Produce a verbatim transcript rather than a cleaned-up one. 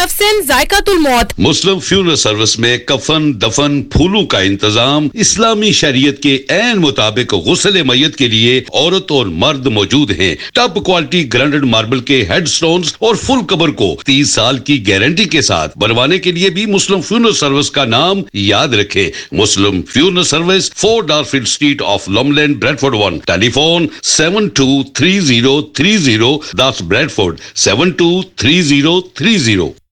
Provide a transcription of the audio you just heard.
नफ्सन जायकातुल मौत। मुस्लिम funeral service में कफन, दफन, फूलों का इंतजाम इस्लामी शरीयत के ऐन मुताबिक गुस्ल मय्यत के लिए औरत और मर्द मौजूद हैं। टॉप क्वालिटी ग्राइंडेड मार्बल के हेडस्टोन्स और फुल कबर को तीस साल की गारंटी के साथ बनवाने के लिए भी मुस्लिम फ्यूनरल सर्विस का नाम याद रखें। मुस्लिम funeral service, four डारफील्ड street of लॉमलैंड, Bradford one. Telephone seven to three zero three zero, that's Bradford seven two three zero three zero।